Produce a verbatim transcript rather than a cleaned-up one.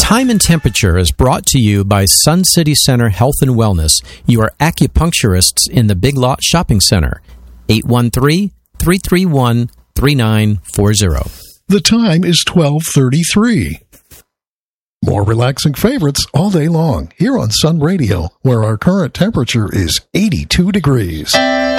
Time and Temperature is brought to you by Sun City Center Health and Wellness, your acupuncturists in the Big Lot Shopping Center. eight one three, three three one, three nine four zero. The time is twelve thirty-three. More relaxing favorites all day long here on Sun Radio, where our current temperature is eighty-two degrees.